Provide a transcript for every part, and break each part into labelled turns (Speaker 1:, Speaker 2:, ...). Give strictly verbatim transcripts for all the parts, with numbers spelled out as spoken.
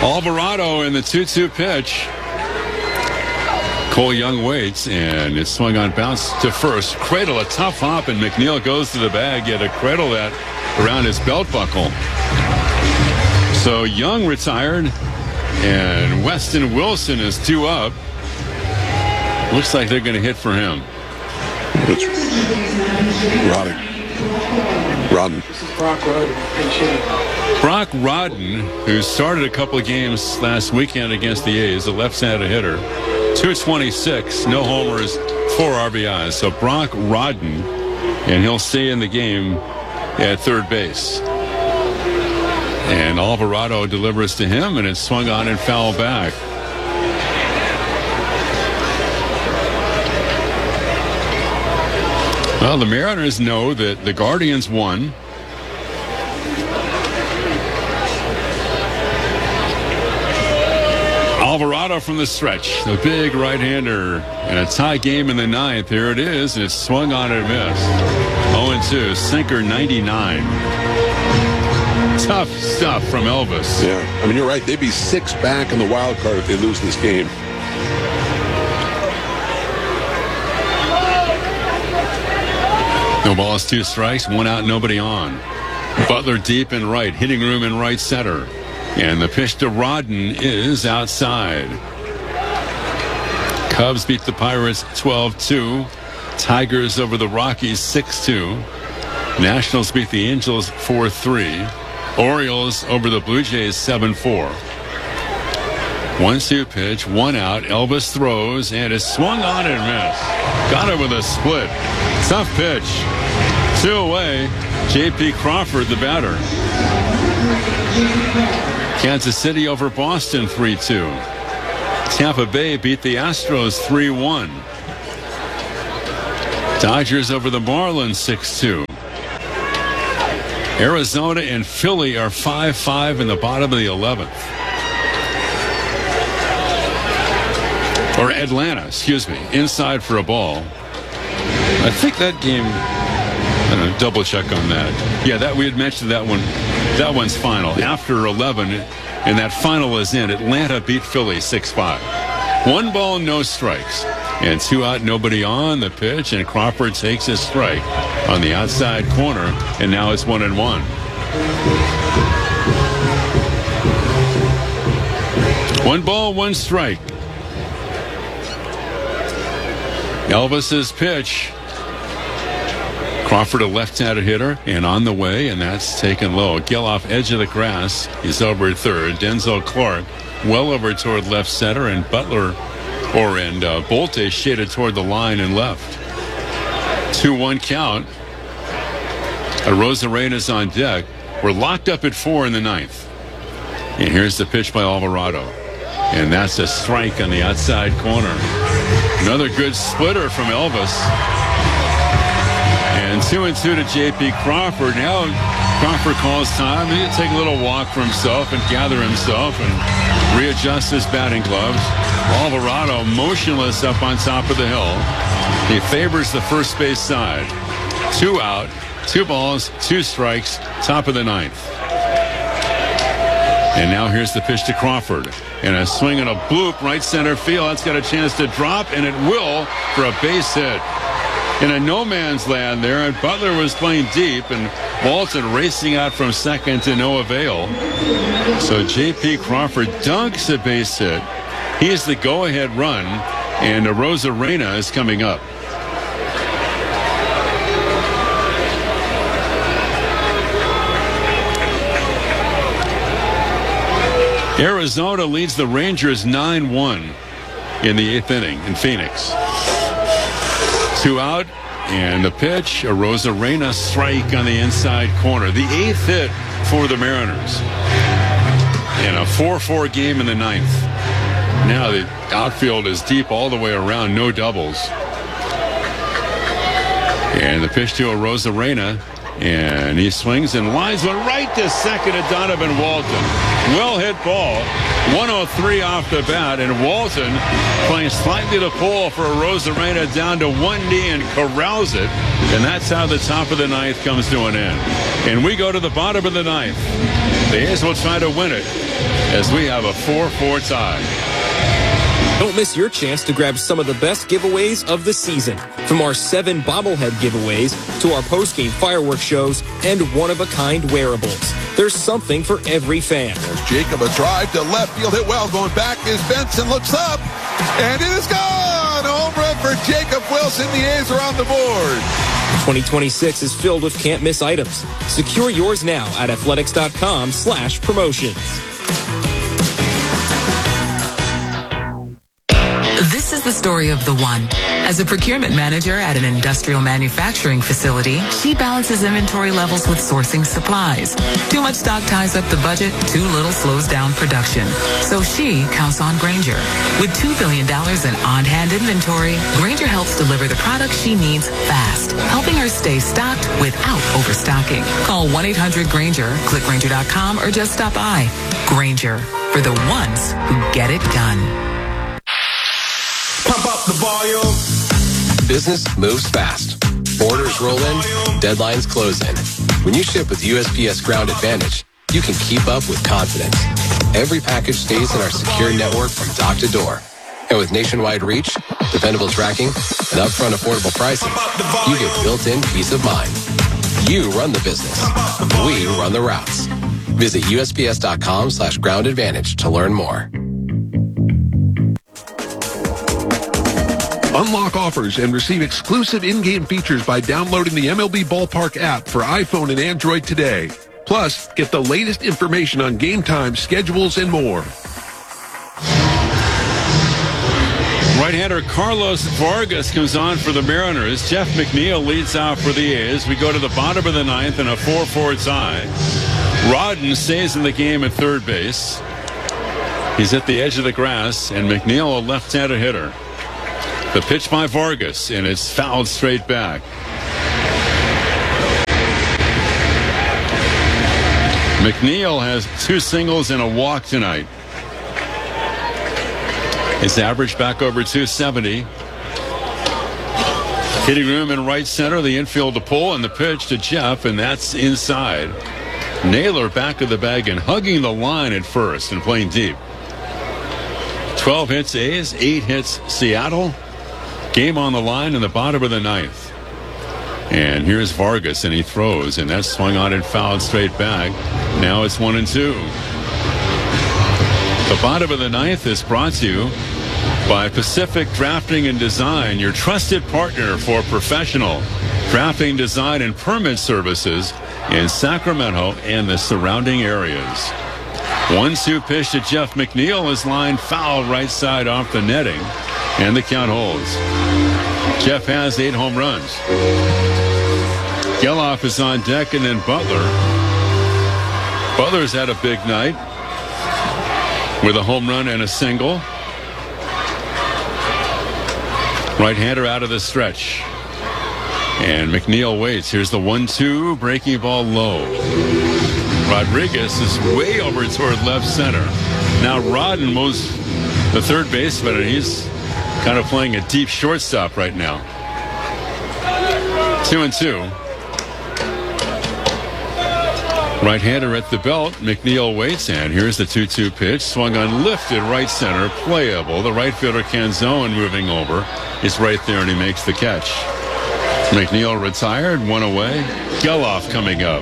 Speaker 1: Alvarado in the two two pitch. Cole Young waits, and it's swung on, bounce to first. Cradle, a tough hop, and McNeil goes to the bag, yet to cradle that around his belt buckle. So Young retired, and Weston Wilson is two up. Looks like they're going to hit for him.
Speaker 2: It's Rodden. Rodden.
Speaker 3: This is Brock Rodden.
Speaker 1: Brock Rodden, who started a couple of games last weekend against the A's, a left-handed hitter. two twenty-six, no homers, four R B Is. So Brock Rodden, and he'll stay in the game at third base. And Alvarado delivers to him, and it's swung on and fouled back. Well, the Mariners know that the Guardians won. Alvarado from the stretch, the big right-hander, and a tie game in the ninth. Here it is, and it's swung on and missed. oh and two, sinker ninety-nine. Tough stuff from Elvis.
Speaker 2: Yeah, I mean, you're right. They'd be six back in the wild card if they lose this game.
Speaker 1: No balls, two strikes, one out, nobody on. Butler deep in right, hitting room in right center. And the pitch to Rodden is outside. Cubs beat the Pirates twelve two. Tigers over the Rockies six two. Nationals beat the Angels four three. Orioles over the Blue Jays seven four. one two pitch, one out. Elvis throws, and it's swung on and missed. Got it with a split. Tough pitch. Two away. J P Crawford, the batter. Kansas City over Boston three two. Tampa Bay beat the Astros three one. Dodgers over the Marlins six two. Arizona and Philly are five five in the bottom of the eleventh. Or Atlanta, excuse me, inside for a ball. I think that game, I don't know, double check on that. Yeah, that we had mentioned that one. That one's final. After eleven, and that final is in. Atlanta beat Philly six five. One ball, no strikes. And two out, nobody on the pitch, and Crawford takes his strike on the outside corner, and now it's one and one. One ball, one strike. Elvis's pitch. Crawford, a left-handed hitter, and on the way, and that's taken low. Geloff, edge of the grass. He's over at third. Denzel Clark, well over toward left center, and Butler, or and uh, Bolte shaded toward the line and left. two one count. Arozarena's on deck. We're locked up at four in the ninth. And here's the pitch by Alvarado. And that's a strike on the outside corner. Another good splitter from Elvis. And two and two to J P Crawford. Now Crawford calls time. He can take a little walk for himself and gather himself and readjust his batting gloves. Alvarado motionless up on top of the hill. He favors the first base side. Two out, two balls, two strikes, top of the ninth. And now here's the pitch to Crawford. And a swing and a bloop right center field. That's got a chance to drop, and it will for a base hit. In a no man's land there, and Butler was playing deep, and Walton racing out from second to no avail. So J P Crawford dunks a base hit. He's the go-ahead run, and Arozarena is coming up. Arizona leads the Rangers nine one in the eighth inning in Phoenix. Two out, and the pitch, Arozarena strike on the inside corner. The eighth hit for the Mariners in a four four game in the ninth. Now the outfield is deep all the way around, no doubles. And the pitch to Arozarena, and he swings and lines one right to second to Donovan Walton. Well hit ball. one oh three off the bat, and Walton playing slightly to pull for Arozarena down to one knee and corrals it. And that's how the top of the ninth comes to an end. And we go to the bottom of the ninth. The A's will try to win it as we have a four four tie.
Speaker 4: Don't miss your chance to grab some of the best giveaways of the season. From our seven bobblehead giveaways to our post-game fireworks shows and one-of-a-kind wearables. There's something for every fan.
Speaker 5: There's Jacob, a drive to left field, hit well, going back is Benson, looks up, and it is gone! A home run for Jacob Wilson. The A's are on the board.
Speaker 4: twenty twenty-six is filled with can't-miss items. Secure yours now at athletics.com slash promotions.
Speaker 6: This is the story of the one. As a procurement manager at an industrial manufacturing facility, she balances inventory levels with sourcing supplies. Too much stock ties up the budget, too little slows down production. So she counts on Grainger. With two billion dollars in on-hand inventory, Grainger helps deliver the products she needs fast, helping her stay stocked without overstocking. Call one eight hundred Grainger, click Grainger dot com, or just stop by. Grainger, for the ones who get it done.
Speaker 7: Pump up the volume.
Speaker 8: Business moves fast. Orders roll in, deadlines close in. When you ship with U S P S Ground Advantage, you can keep up with confidence. Every package stays in our secure network from dock to door. And with nationwide reach, dependable tracking, and upfront affordable pricing, you get built-in peace of mind. You run the business. We run the routes. Visit U S P S dot com slash ground advantage to learn more.
Speaker 2: Unlock offers and receive exclusive in-game features by downloading the M L B Ballpark app for iPhone and Android today. Plus, get the latest information on game time, schedules, and more.
Speaker 1: Right-hander Carlos Vargas comes on for the Mariners. Jeff McNeil leads out for the A's. We go to the bottom of the ninth in a four four tie. Rodden stays in the game at third base. He's at the edge of the grass, and McNeil, a left-handed hitter. The pitch by Vargas, and it's fouled straight back. McNeil has two singles and a walk tonight. His average back over two seventy. Hitting room in right center, the infield to pull, and the pitch to Jeff, and that's inside. Naylor back of the bag and hugging the line at first and playing deep. twelve hits A's, eight hits Seattle. Game on the line in the bottom of the ninth. And here's Vargas, and he throws, and that's swung on and fouled straight back. Now it's one and two. The bottom of the ninth is brought to you by Pacific Drafting and Design, your trusted partner for professional drafting, design, and permit services in Sacramento and the surrounding areas. one two pitch to Jeff McNeil is lined foul right side off the netting, and the count holds. Jeff has eight home runs. Geloff is on deck, and then Butler. Butler's had a big night with a home run and a single. Right-hander out of the stretch. And McNeil waits. Here's the one two, breaking ball low. Rodriguez is way over toward left center. Now Rodden moves the third baseman, and he's kind of playing a deep shortstop right now. Two and two. Right-hander at the belt. McNeil waits, and here's the two two pitch. Swung on, lifted right center, playable. The right fielder Canzone moving over. Is right there, and he makes the catch. McNeil retired, one away. Geloff coming up.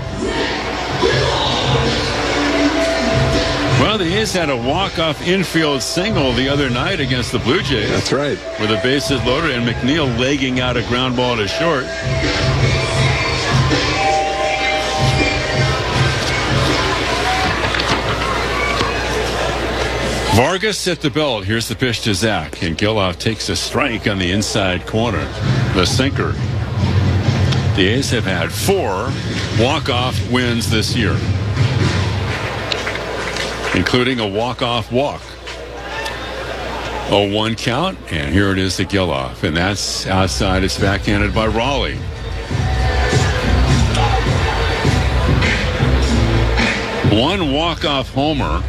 Speaker 1: Well, the A's had a walk-off infield single the other night against the Blue Jays.
Speaker 2: That's right.
Speaker 1: With a bases loaded and McNeil legging out a ground ball to short. Vargas at the belt. Here's the pitch to Zach, and Geloff takes a strike on the inside corner. The sinker. The A's have had four walk-off wins this year, including a walk-off walk. oh one count, and here it is to Geloff, and that's outside. It's backhanded by Raleigh. One walk-off homer,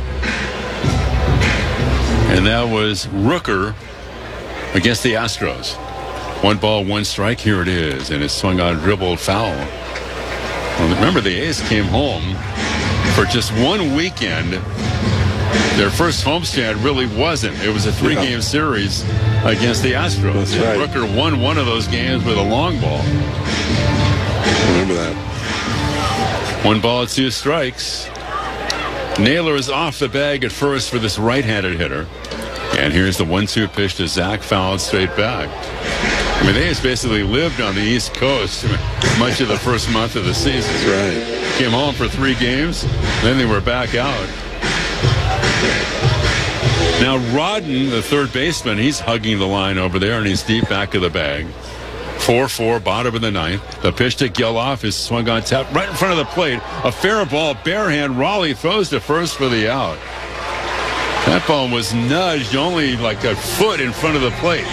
Speaker 1: and that was Rooker against the Astros. One ball, one strike. Here it is, and it's swung on, dribbled foul. Well, remember, the A's came home for just one weekend, their first homestand really wasn't. It was a three-game yeah. series against the Astros.
Speaker 7: That's right.
Speaker 1: Rooker won one of those games with a long ball.
Speaker 7: Remember that.
Speaker 1: One ball, two strikes. Naylor is off the bag at first for this right-handed hitter. And here's the one two pitch to Zach, fouled straight back. I mean, they just basically lived on the East Coast much of the first month of the season.
Speaker 7: That's right.
Speaker 1: Came home for three games, then they were back out. Now, Rodden, the third baseman, he's hugging the line over there, and he's deep back of the bag. four four, bottom of the ninth. The pitch to Geloff is swung on tap right in front of the plate. A fair ball, bare hand. Raleigh throws to first for the out. That ball was nudged only like a foot in front of the plate.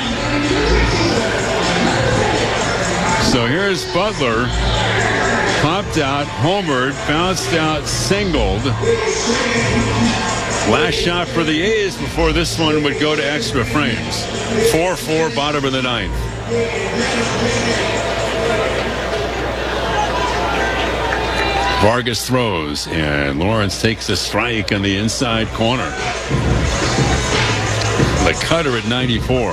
Speaker 1: So here's Butler. Popped out, homered, bounced out, singled. Last shot for the A's before this one would go to extra frames. four four, bottom of the ninth. Vargas throws, and Lawrence takes a strike in the inside corner. The cutter at ninety-four.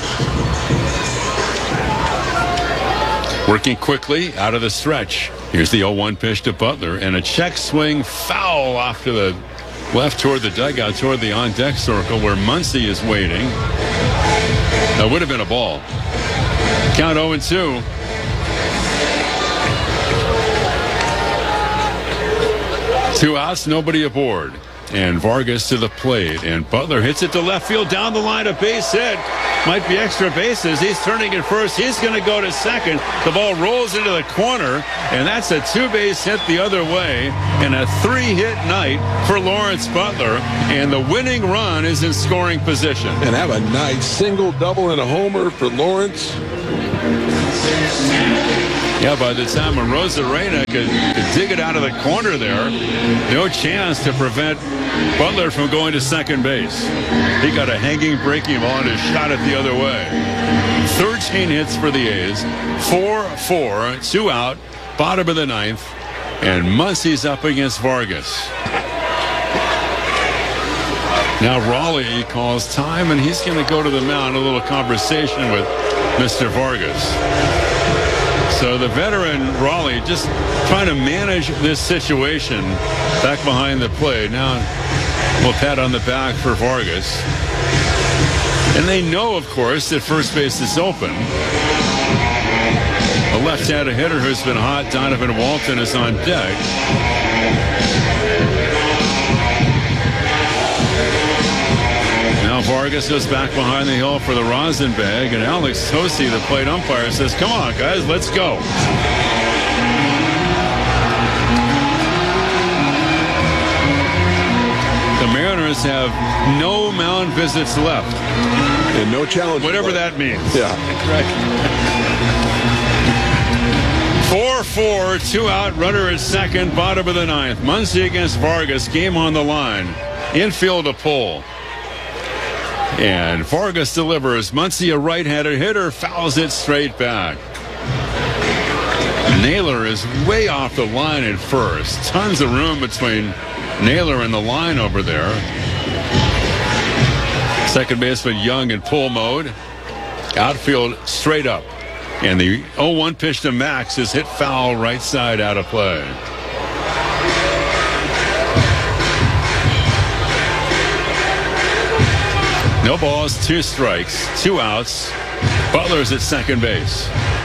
Speaker 1: Working quickly out of the stretch. Here's the oh one pitch to Butler, and a check swing foul off to the left toward the dugout, toward the on-deck circle where Muncy is waiting. That would have been a ball. Count oh and two. Two outs, nobody aboard. And Vargas to the plate. And Butler hits it to left field down the line, a base hit. Might be extra bases. He's turning at first. He's going to go to second. The ball rolls into the corner, and that's a two-base hit the other way, and a three-hit night for Lawrence Butler. And the winning run is in scoring position.
Speaker 7: And have a nice single, double, and a homer for Lawrence.
Speaker 1: Yeah, by the time Arozarena could, could dig it out of the corner there, no chance to prevent Butler from going to second base. He got a hanging breaking ball and a shot it the other way. thirteen hits for the A's, four four, two out, bottom of the ninth, and Muncy's up against Vargas. Now Raleigh calls time, and he's going to go to the mound, a little conversation with Mister Vargas. So the veteran Raleigh just trying to manage this situation back behind the plate. Now we'll pat on the back for Vargas. And they know, of course, that first base is open. A left-handed hitter who's been hot, Donovan Walton, is on deck. Now Vargas goes back behind the hill for the rosin bag, and Alex Tosi, the plate umpire, says, come on, guys, let's go. The Mariners have no mound visits left.
Speaker 7: And no challenge.
Speaker 1: Whatever that means.
Speaker 7: Yeah.
Speaker 1: Right. four four, two out, runner at second, bottom of the ninth. Muncy against Vargas, game on the line. Infield a pull. And Vargas delivers. Muncy, a right-handed hitter, fouls it straight back. Naylor is way off the line at first. Tons of room between Naylor and the line over there. Second baseman Young in pull mode. Outfield straight up. And the oh one pitch to Max is hit foul right side out of play. No balls, two strikes, two outs. Butler's at second base.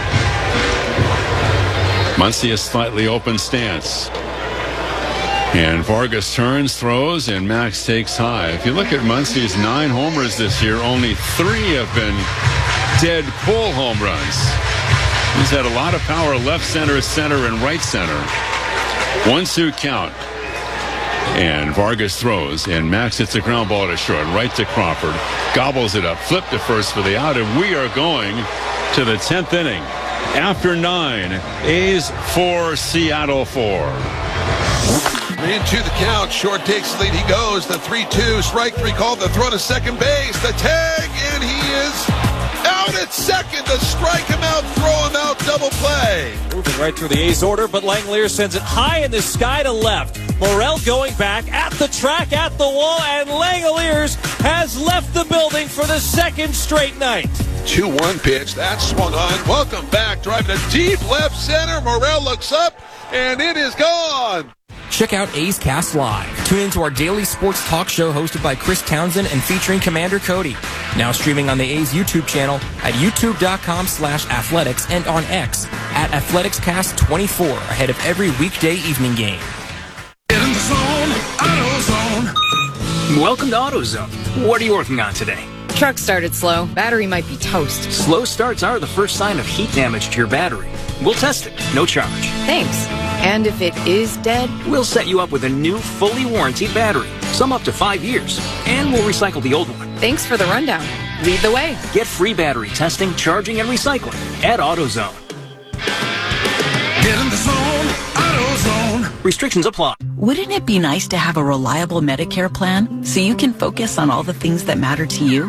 Speaker 1: Muncy a slightly open stance. And Vargas turns, throws, and Max takes high. If you look at Muncy's nine homers this year, only three have been dead pull home runs. He's had a lot of power left center, center, and right center. one two count. And Vargas throws, and Max hits a ground ball to short, right to Crawford. Gobbles it up, flip to first for the out, and we are going to the tenth inning. After nine, A's four, Seattle four.
Speaker 5: Into the count, short takes the lead, he goes, the three two, strike three called, the throw to second base, the tag, and he is out at second to strike him out, throw him out, double play.
Speaker 9: Moving right through the A's order, but Langeliers sends it high in the sky to left. Morrell going back at the track, at the wall, and Langoliers has left the building for the second straight night.
Speaker 5: two one pitch. That swung on. Welcome back. Driving to deep left center. Morrell looks up, and it is gone.
Speaker 4: Check out A's Cast Live. Tune into our daily sports talk show hosted by Chris Townsend and featuring Commander Cody. Now streaming on the A's YouTube channel at youtube.com slash athletics and on X at athleticscast twenty-four ahead of every weekday evening game.
Speaker 10: Get in the zone, AutoZone. Welcome to AutoZone. What are you working on today?
Speaker 11: Truck started slow. Battery might be toast.
Speaker 10: Slow starts are the first sign of heat damage to your battery. We'll test it. No charge.
Speaker 11: Thanks. And if it is dead?
Speaker 10: We'll set you up with a new, fully warranted battery. Some up to five years. And we'll recycle the old one.
Speaker 11: Thanks for the rundown. Lead the way.
Speaker 10: Get free battery testing, charging, and recycling at AutoZone. Get in the zone, AutoZone. Restrictions apply.
Speaker 12: Wouldn't it be nice to have a reliable Medicare plan so you can focus on all the things that matter to you?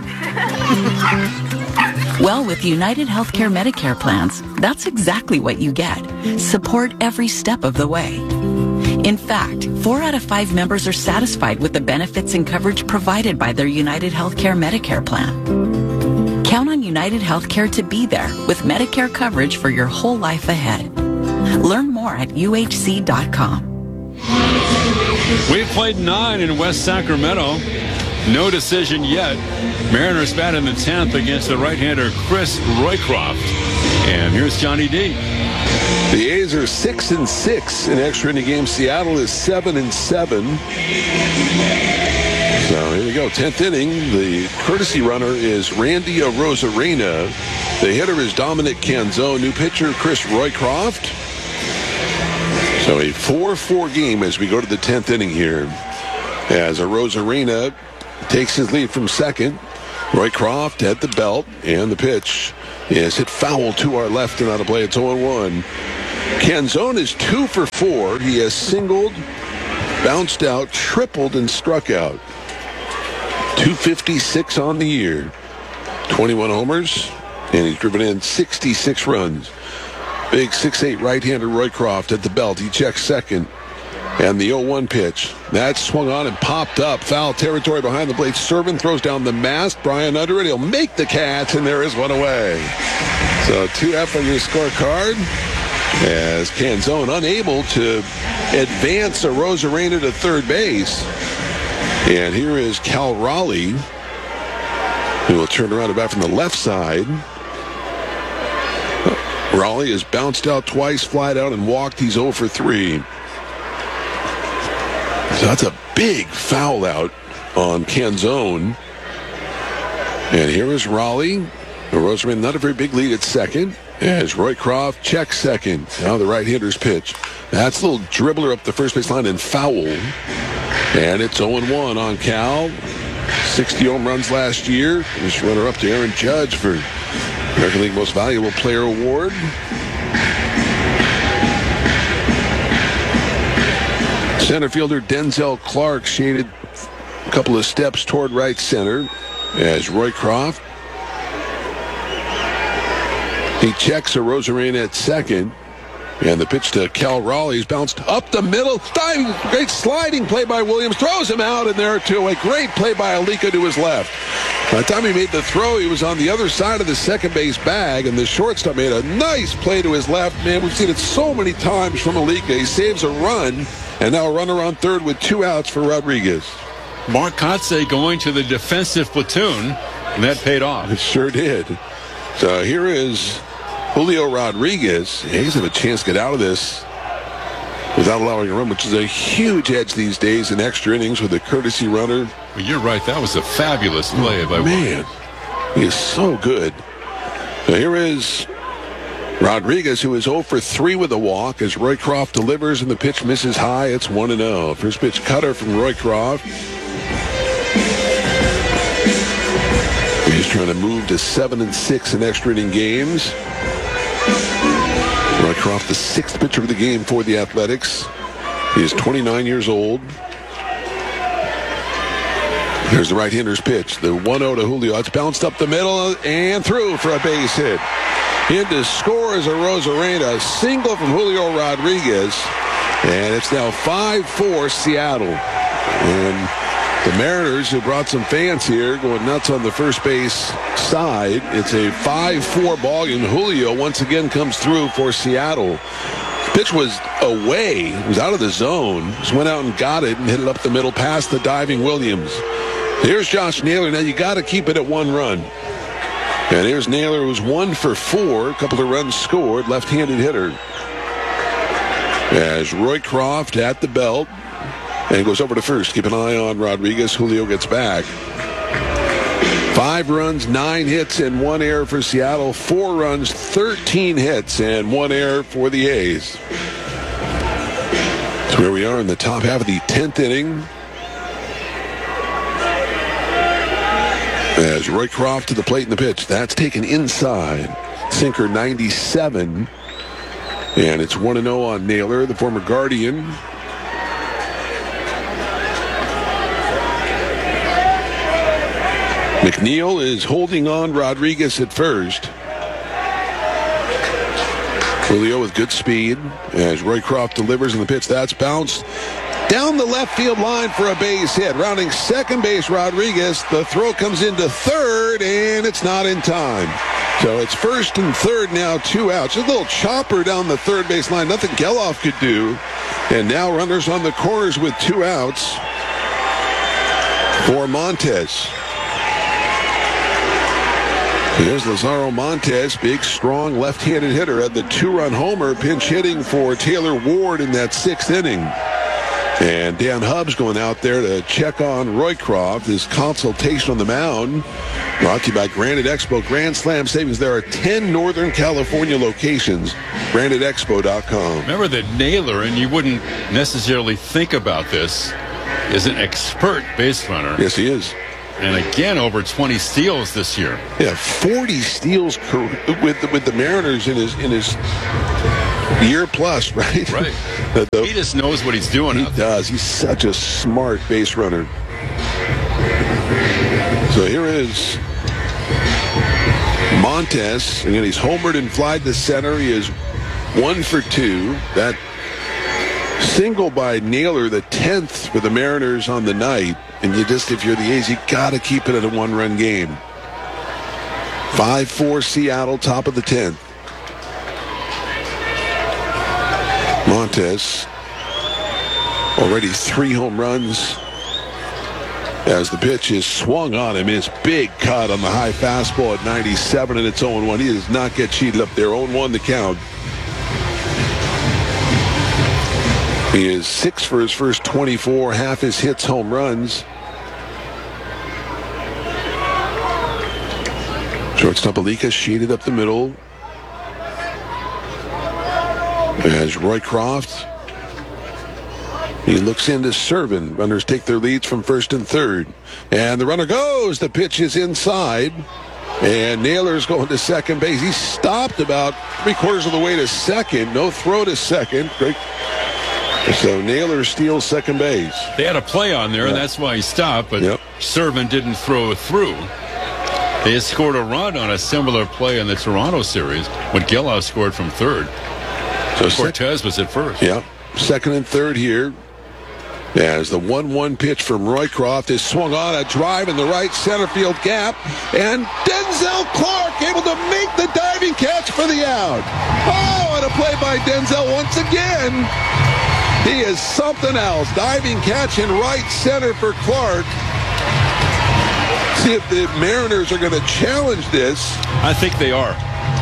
Speaker 12: Well, with United Healthcare Medicare plans, that's exactly what you get. Support every step of the way. In fact, four out of five members are satisfied with the benefits and coverage provided by their United Healthcare Medicare plan. Count on United Healthcare to be there with Medicare coverage for your whole life ahead. Learn more at U H C dot com.
Speaker 1: We played nine in West Sacramento. No decision yet. Mariners bat in the tenth against the right-hander Chris Roycroft. And here's Johnny D.
Speaker 7: The A's are six and six in extra inning games. Seattle is seven and seven. So here we go, tenth inning. The courtesy runner is Randy Arozarena. The hitter is Dominic Canzone. New pitcher Chris Roycroft. So a four four game as we go to the tenth inning here. As Arozarena takes his lead from second. Roycroft at the belt, and the pitch is hit foul to our left and out of play. It's oh one. Canzone is two for four. He has singled, bounced out, tripled, and struck out. two fifty-six on the year. twenty-one homers, and he's driven in sixty-six runs. Big six eight right-hander Roycroft at the belt. He checks second. And the oh one pitch. That swung on and popped up. Foul territory behind the plate. Servant throws down the mask. Brian under it. He'll make the catch, and there is one away. So two F on your scorecard. As Canzone unable to advance Arozarena to third base. And here is Cal Raleigh, who will turn around and bat from the left side. Raleigh has bounced out twice, flied out, and walked. He's oh for three. So that's a big foul out on Canzone. And here is Raleigh. Roseman, not a very big lead at second. As Roycroft checks second. Now the right-hander's pitch. That's a little dribbler up the first base line and foul. And it's oh one on Cal. sixty home runs last year. Just runner-up to Aaron Judge for American League Most Valuable Player Award. Center fielder Denzel Clark shaded a couple of steps toward right center as Roycroft. He checks Arozarena at second. And the pitch to Cal Raleigh is bounced up the middle. Diving, great sliding play by Williams. Throws him out, and there too. A great play by Alika to his left. By the time he made the throw, he was on the other side of the second base bag, and the shortstop made a nice play to his left. Man, we've seen it so many times from Alika. He saves a run, and now a runner on third with two outs for Rodriguez.
Speaker 1: Mark Kotze going to the defensive platoon, and that paid off.
Speaker 7: It sure did. So here is Julio Rodriguez. He's have a chance to get out of this without allowing a run, which is a huge edge these days in extra innings with a courtesy runner.
Speaker 1: Well, you're right. That was a fabulous play by
Speaker 7: Man, he is so good. So here is Rodriguez, who is oh for three with a walk as Roycroft delivers and the pitch misses high. It's one and oh. First pitch cutter from Roycroft. He's trying to move to seven and six in extra inning games. Roycroft, the sixth pitcher of the game for the Athletics. He is twenty-nine years old. Here's the right-hander's pitch. The one oh to Julio. It's bounced up the middle and through for a base hit. In to score is Arozarena. A single from Julio Rodriguez. And it's now five four Seattle. And the Mariners, who brought some fans here, going nuts on the first base side. It's a five four ball game. Julio once again comes through for Seattle. Pitch was away. It was out of the zone. Just went out and got it and hit it up the middle past the diving Williams. Here's Josh Naylor. Now you got to keep it at one run. And here's Naylor, who's one for four. A couple of runs scored. Left-handed hitter. As Roycroft at the belt. And goes over to first. Keep an eye on Rodriguez. Julio gets back. Five runs, nine hits, and one error for Seattle. Four runs, thirteen hits, and one error for the A's. That's where we are in the top half of the tenth inning. As Roycroft to the plate in the pitch. That's taken inside. Sinker ninety-seven. And it's one and oh on Naylor, the former Guardian. McNeil is holding on Rodriguez at first. Julio with good speed as Roycroft delivers in the pitch. That's bounced down the left field line for a base hit. Rounding second base, Rodriguez. The throw comes into third, and it's not in time. So it's first and third now, two outs. Just a little chopper down the third base line. Nothing Geloff could do. And now runners on the corners with two outs for Montes. There's Lazaro Montes, big, strong, left-handed hitter, had the two-run homer, pinch hitting for Taylor Ward in that sixth inning. And Dan Hubbs going out there to check on Roycroft. His consultation on the mound brought to you by Granite Expo. Grand Slam savings. There are ten Northern California locations. Granite Expo dot com.
Speaker 1: Remember that Naylor, and you wouldn't necessarily think about this, is an expert base runner.
Speaker 7: Yes, he is.
Speaker 1: And again, over twenty steals this year.
Speaker 7: Yeah, forty steals with the, with the Mariners in his in his year plus, right?
Speaker 1: Right.
Speaker 7: the, the,
Speaker 1: he just knows what he's doing.
Speaker 7: He does. He's such a smart base runner. So here is Montes. Again, he's homered and flied to center. He is one for two. That single by Naylor, the tenth for the Mariners on the night. And you just, if you're the A's, you got to keep it at a one-run game. five four Seattle, top of the tenth. Montes, already three home runs as the pitch is swung on him. His big cut on the high fastball at ninety-seven, and it's oh one. He does not get cheated up there. oh one the count. He is six for his first twenty-four, half his hits, home runs. Shortstop Alika sheeted up the middle. As Roycroft, he looks into Servin. Runners take their leads from first and third. And the runner goes. The pitch is inside. And Naylor's going to second base. He stopped about three quarters of the way to second. No throw to second. Great. So Naylor steals second base.
Speaker 1: They had a play on there, yep. And that's why he stopped, but yep. Servin didn't throw it through. They had scored a run on a similar play in the Toronto series when Geloff scored from third. So Cortez was at first.
Speaker 7: Yeah, second and third here. As the one one pitch from Roycroft is swung on, a drive in the right center field gap, and Denzel Clark able to make the diving catch for the out. Oh, and a play by Denzel once again. He is something else. Diving catch in right center for Clark. See if the Mariners are going to challenge this.
Speaker 1: I think they are.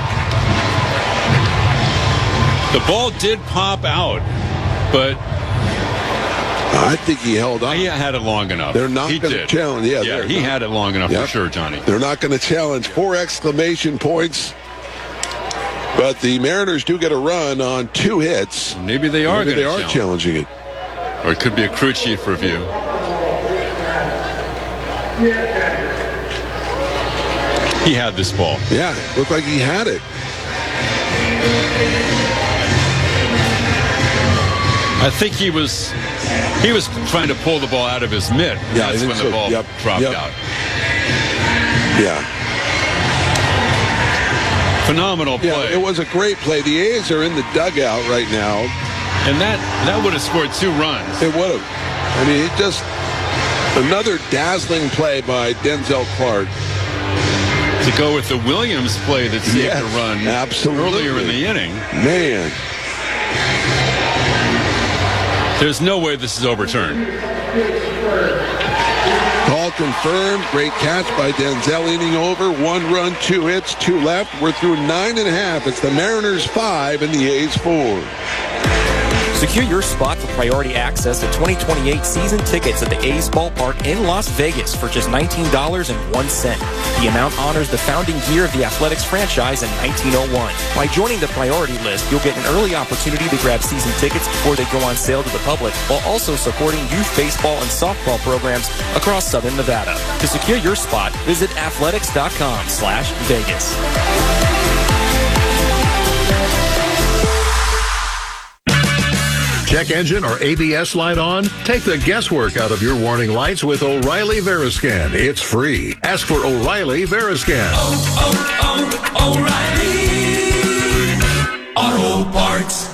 Speaker 1: The ball did pop out, but
Speaker 7: I think he held on.
Speaker 1: He had it long enough.
Speaker 7: They're not
Speaker 1: going
Speaker 7: to challenge. Yeah,
Speaker 1: yeah he
Speaker 7: not.
Speaker 1: had it long enough
Speaker 7: yep.
Speaker 1: for sure, Johnny.
Speaker 7: They're not going to challenge. Four exclamation points. But the Mariners do get a run on two hits.
Speaker 1: Maybe they are.
Speaker 7: Maybe they are
Speaker 1: challenge.
Speaker 7: challenging it.
Speaker 1: Or it could be a crew chief review. He had this ball.
Speaker 7: Yeah, looked like he had it.
Speaker 1: I think he was he was trying to pull the ball out of his mitt.
Speaker 7: Yeah,
Speaker 1: That's when
Speaker 7: so.
Speaker 1: the ball
Speaker 7: yep.
Speaker 1: dropped
Speaker 7: yep.
Speaker 1: out.
Speaker 7: Yeah.
Speaker 1: Phenomenal play.
Speaker 7: Yeah, it was a great play. The A's are in the dugout right now.
Speaker 1: And that, that would have scored two runs.
Speaker 7: It would have. I mean, it just another dazzling play by Denzel Clark.
Speaker 1: To go with the Williams play that saved
Speaker 7: Yes,
Speaker 1: the run
Speaker 7: absolutely.
Speaker 1: earlier in the inning.
Speaker 7: Man.
Speaker 1: There's no way this is overturned.
Speaker 7: Call confirmed. Great catch by Denzel. Inning over. One run, two hits, two left. We're through nine and a half. It's the Mariners five and the A's four.
Speaker 4: Secure your spot for priority access to twenty twenty-eight season tickets at the A's Ballpark in Las Vegas for just nineteen dollars and one cent. The amount honors the founding year of the Athletics franchise in nineteen oh one. By joining the priority list, you'll get an early opportunity to grab season tickets before they go on sale to the public, while also supporting youth baseball and softball programs across Southern Nevada. To secure your spot, visit athletics.com slash Vegas.
Speaker 13: Check engine or A B S light on? Take the guesswork out of your warning lights with O'Reilly Veriscan. It's free. Ask for O'Reilly Veriscan.
Speaker 14: Oh, oh, oh, O'Reilly Auto Parts.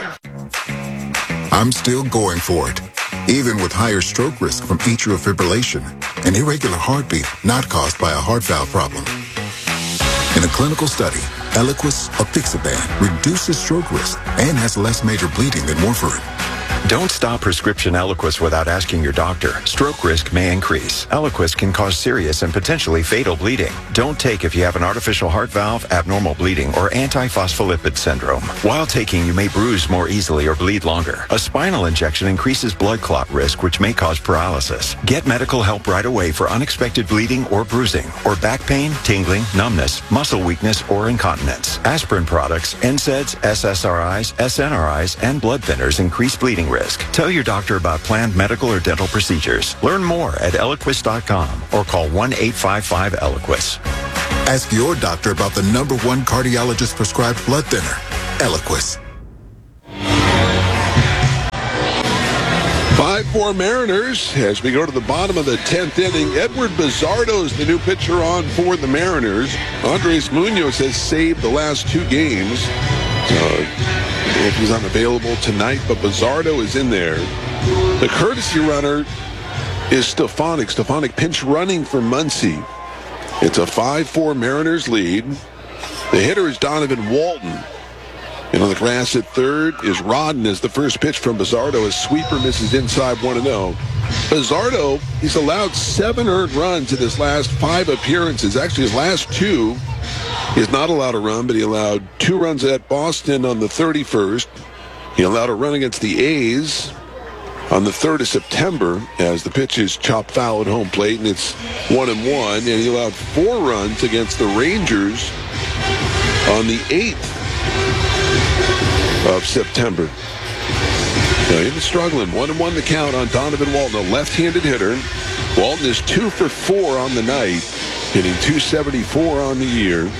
Speaker 15: I'm still going for it, even with higher stroke risk from atrial fibrillation, an irregular heartbeat not caused by a heart valve problem. In a clinical study, Eliquis apixaban reduces stroke risk and has less major bleeding than warfarin.
Speaker 16: Don't stop prescription Eliquis without asking your doctor. Stroke risk may increase. Eliquis can cause serious and potentially fatal bleeding. Don't take if you have an artificial heart valve, abnormal bleeding, or antiphospholipid syndrome. While taking, you may bruise more easily or bleed longer. A spinal injection increases blood clot risk, which may cause paralysis. Get medical help right away for unexpected bleeding or bruising, or back pain, tingling, numbness, muscle weakness, or incontinence. Aspirin products, N SAIDs, S S R Is, S N R Is, and blood thinners increase bleeding risk. Tell your doctor about planned medical or dental procedures. Learn more at Eliquis dot com or call one eight five five Eliquis.
Speaker 15: Ask your doctor about the number one cardiologist prescribed blood thinner, Eliquis.
Speaker 7: five four Mariners as we go to the bottom of the tenth inning. Edward Bizardo is the new pitcher on for the Mariners. Andres Munoz has saved the last two games. So, if he's unavailable tonight, but Bizardo is in there. The courtesy runner is Stefanik. Stefanik pinch running for Muncy. It's a five four Mariners lead. The hitter is Donovan Walton. And on the grass at third is Rodden as the first pitch from Bizardo. His sweeper misses inside one and oh. Bizardo, he's allowed seven earned runs in his last five appearances. Actually, his last two, he is not allowed a run, but he allowed two runs at Boston on the thirty-first. He allowed a run against the A's on the third of September as the pitch is chopped foul at home plate, and it's one and one. And he allowed four runs against the Rangers on the eighth of September. Now, he was struggling. One and one to count on Donovan Walton, a left-handed hitter. Walton is two for four on the night, hitting two seventy-four on the year.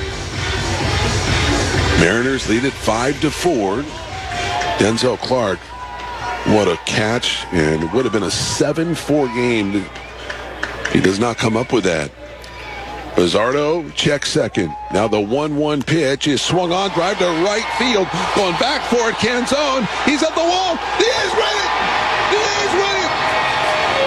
Speaker 7: Mariners lead it five to four. Denzel Clark, what a catch, and it would have been a seven four game. He does not come up with that. Bizardo checks second. Now the one one pitch is swung on, drive to right field. Going back for it, Canzone. He's at the wall. He is ready. He is ready.